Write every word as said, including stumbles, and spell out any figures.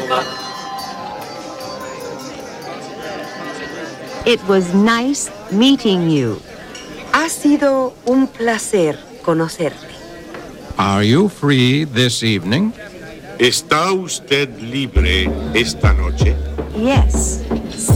It was nice meeting you. Ha sido un placer conocerte. Are you free this evening? ¿Está usted libre esta noche? Yes.